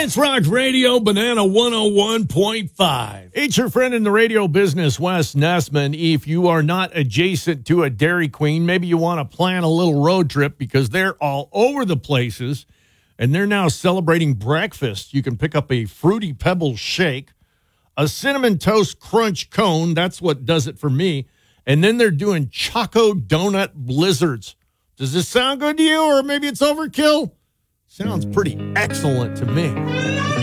Science Rock Radio, Banana 101.5. It's your friend in the radio business, Wes Nessman. If you are not adjacent to a Dairy Queen, maybe you want to plan a little road trip because they're all over the places, and they're now celebrating breakfast. You can pick up a Fruity Pebbles shake, a Cinnamon Toast Crunch cone. That's what does it for me. And then they're doing Choco Donut Blizzards. Does this sound good to you, or maybe it's overkill? Sounds pretty excellent to me.